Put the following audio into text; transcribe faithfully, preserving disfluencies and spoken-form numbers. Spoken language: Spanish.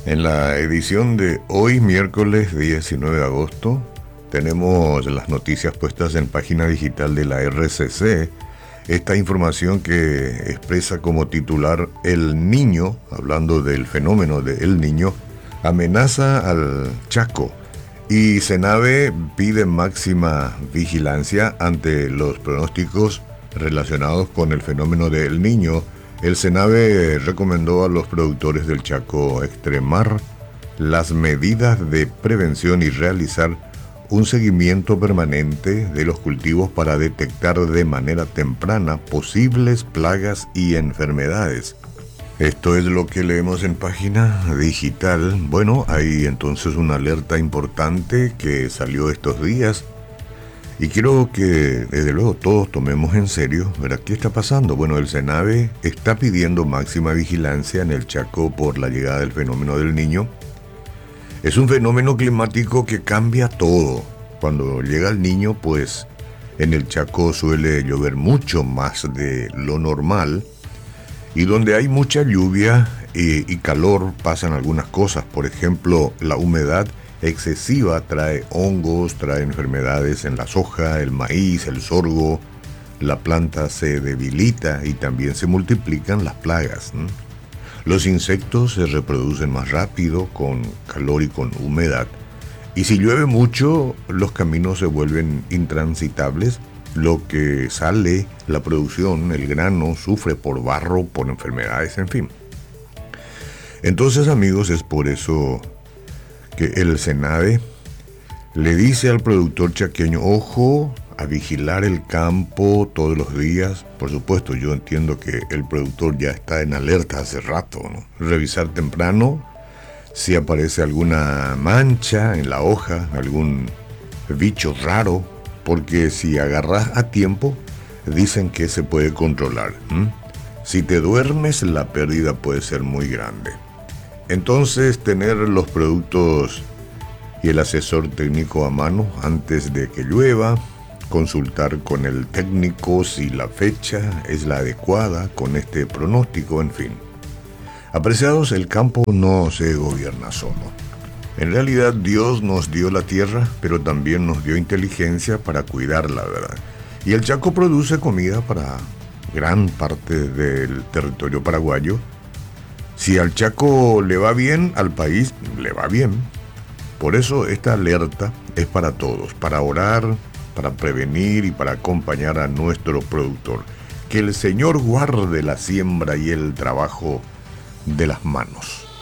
En la edición de hoy, miércoles diecinueve de agosto, tenemos las noticias puestas en página digital de la R C C. Esta información que expresa como titular: El Niño, hablando del fenómeno de El Niño, amenaza al Chaco y Senave pide máxima vigilancia ante los pronósticos relacionados con el fenómeno de El Niño. El Senave recomendó a los productores del Chaco extremar las medidas de prevención y realizar un seguimiento permanente de los cultivos para detectar de manera temprana posibles plagas y enfermedades. Esto es lo que leemos en página digital. Bueno, hay entonces una alerta importante que salió estos días y quiero que desde luego todos tomemos en serio, ¿verdad? ¿Qué está pasando? Bueno, el Senave está pidiendo máxima vigilancia en el Chaco por la llegada del fenómeno del Niño. Es un fenómeno climático que cambia todo. Cuando llega el Niño, pues en el Chaco suele llover mucho más de lo normal. Y donde hay mucha lluvia y, y calor pasan algunas cosas. Por ejemplo, la humedad excesiva trae hongos, trae enfermedades en la soja, el maíz, el sorgo. La planta se debilita y también se multiplican las plagas, ¿no? Los insectos se reproducen más rápido con calor y con humedad. Y si llueve mucho, los caminos se vuelven intransitables. Lo que sale, la producción, el grano, sufre por barro, por enfermedades, en fin. Entonces, amigos, es por eso que el Senave le dice al productor chaqueño: ojo, a vigilar el campo todos los días. Por supuesto, yo entiendo que el productor ya está en alerta hace rato, ¿no? Revisar temprano si aparece alguna mancha en la hoja, algún bicho raro, porque si agarras a tiempo, dicen que se puede controlar. ¿Mm? Si te duermes, la pérdida puede ser muy grande. Entonces, tener los productos y el asesor técnico a mano antes de que llueva, consultar con el técnico si la fecha es la adecuada con este pronóstico, en fin. Apreciados, el campo no se gobierna solo. En realidad, Dios nos dio la tierra, pero también nos dio inteligencia para cuidarla, ¿verdad? Y el Chaco produce comida para gran parte del territorio paraguayo. Si al Chaco le va bien, al país le va bien. Por eso esta alerta es para todos, para orar, para prevenir y para acompañar a nuestro productor. Que el Señor guarde la siembra y el trabajo de las manos.